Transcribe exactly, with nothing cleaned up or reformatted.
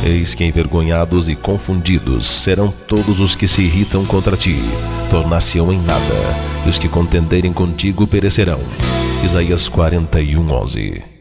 Eis que envergonhados e confundidos serão todos os que se irritam contra ti, tornar-se-ão em nada, e os que contenderem contigo perecerão. Isaías quarenta e um, onze.